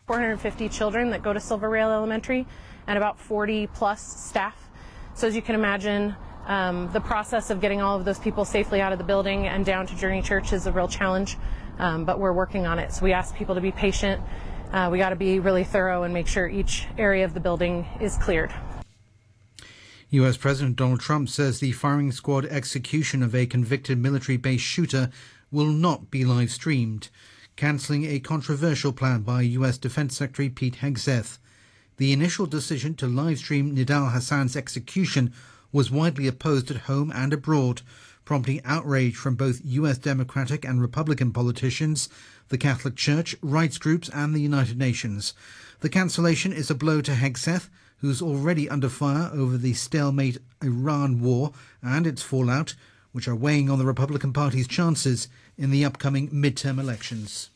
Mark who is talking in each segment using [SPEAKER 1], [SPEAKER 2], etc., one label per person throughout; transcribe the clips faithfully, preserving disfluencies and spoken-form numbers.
[SPEAKER 1] four hundred fifty children that go to Silver Rail Elementary and about forty plus staff. So as you can imagine, um, the process of getting all of those people safely out of the building and down to Journey Church is a real challenge, um, but we're working on it. So we ask people to be patient. Uh, we got to be really thorough and make sure each area of the building is cleared.
[SPEAKER 2] U S President Donald Trump says the firing squad execution of a convicted military-based shooter will not be live-streamed, cancelling a controversial plan by U S Defense Secretary Pete Hegseth. The initial decision to live-stream Nidal Hassan's execution was widely opposed at home and abroad, prompting outrage from both U S Democratic and Republican politicians, the Catholic Church, rights groups and the United Nations. The cancellation is a blow to Hegseth, who's already under fire over the stalemate Iran war and its fallout, which are weighing on the Republican Party's chances in the upcoming midterm elections.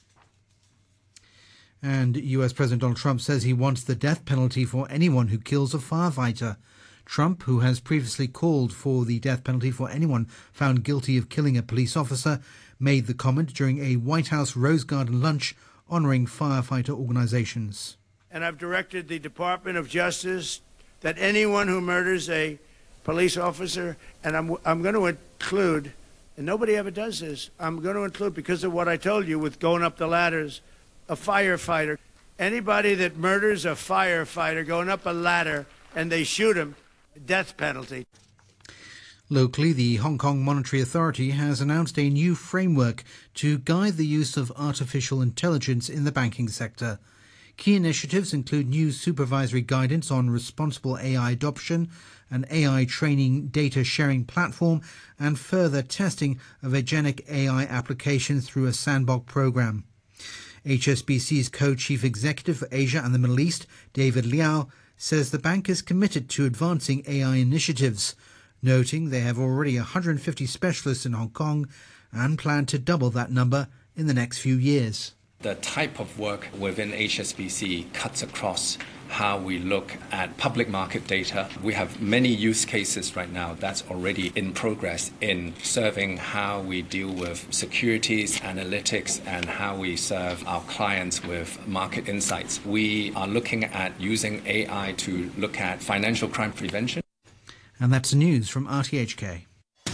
[SPEAKER 2] And U S President Donald Trump says he wants the death penalty for anyone who kills a firefighter. Trump, who has previously called for the death penalty for anyone found guilty of killing a police officer, made the comment during a White House Rose Garden lunch honouring firefighter organisations.
[SPEAKER 3] And I've directed the Department of Justice that anyone who murders a police officer, and I'm, I'm going to include, and nobody ever does this, I'm going to include, because of what I told you with going up the ladders, a firefighter. Anybody that murders a firefighter going up a ladder and they shoot him, death penalty.
[SPEAKER 2] Locally, the Hong Kong Monetary Authority has announced a new framework to guide the use of artificial intelligence in the banking sector. Key initiatives include new supervisory guidance on responsible A I adoption, an A I training data sharing platform, and further testing of agentic A I applications through a sandbox program. H S B C's co-chief executive for Asia and the Middle East, David Liao, says the bank is committed to advancing A I initiatives, noting they have already one hundred fifty specialists in Hong Kong and plan to double that number in the next few years.
[SPEAKER 4] The type of work within H S B C cuts across how we look at public market data. We have many use cases right now that's already in progress in serving how we deal with securities, analytics, and how we serve our clients with market insights. We are looking at using A I to look at financial crime prevention.
[SPEAKER 2] And that's news from R T H K.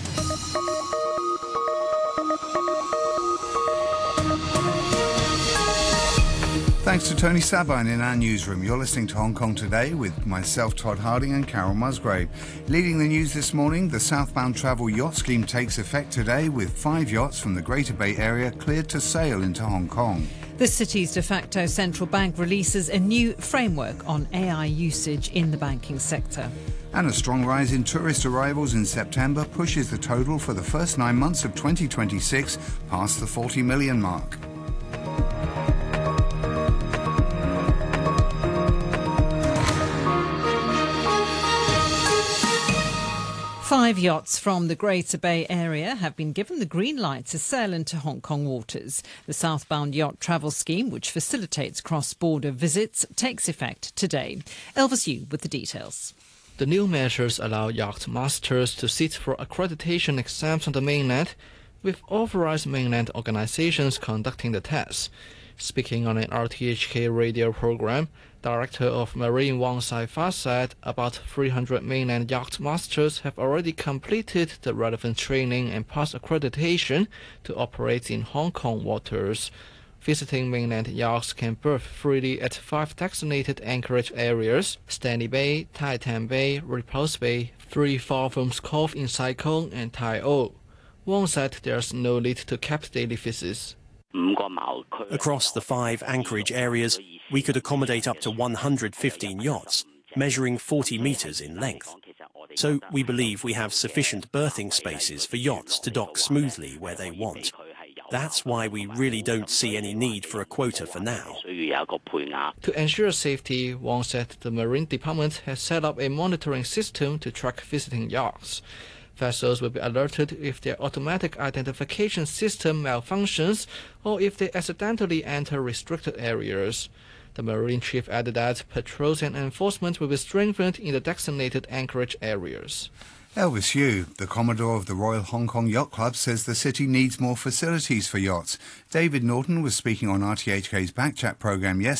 [SPEAKER 5] Thanks to Tony Sabine in our newsroom. You're listening to Hong Kong Today with myself, Todd Harding, and Carol Musgrave. Leading the news this morning, the Southbound Travel Yacht Scheme takes effect today, with five yachts from the Greater Bay Area cleared to sail into Hong Kong.
[SPEAKER 6] The city's de facto central bank releases a new framework on A I usage in the banking sector.
[SPEAKER 5] And a strong rise in tourist arrivals in September pushes the total for the first nine months of twenty twenty-six past the forty million mark.
[SPEAKER 6] Five yachts from the Greater Bay Area have been given the green light to sail into Hong Kong waters. The Southbound Yacht Travel Scheme, which facilitates cross-border visits, takes effect today. Elvis Yu with the details.
[SPEAKER 7] The new measures allow yacht masters to sit for accreditation exams on the mainland, with authorized mainland organizations conducting the tests. Speaking on an R T H K radio program, Director of Marine Wang Saifa said about three hundred mainland yacht masters have already completed the relevant training and passed accreditation to operate in Hong Kong waters. Visiting mainland yachts can berth freely at five designated anchorage areas: Stanley Bay, Tai Tan Bay, Repulse Bay, Three Fartham's Cove in Sai Kung, and Tai O. Wang said there's no need to cap daily visits.
[SPEAKER 8] Across the five anchorage areas, we could accommodate up to one hundred fifteen yachts, measuring forty metres in length. So we believe we have sufficient berthing spaces for yachts to dock smoothly where they want. That's why we really don't see any need for a quota for now.
[SPEAKER 7] To ensure safety, Wang said the Marine Department has set up a monitoring system to track visiting yachts. Vessels will be alerted if their automatic identification system malfunctions or if they accidentally enter restricted areas. The Marine Chief added that patrols and enforcement will be strengthened in the designated anchorage areas.
[SPEAKER 5] Elvis Yu, the Commodore of the Royal Hong Kong Yacht Club, says the city needs more facilities for yachts. David Norton was speaking on R T H K's Backchat programme yesterday.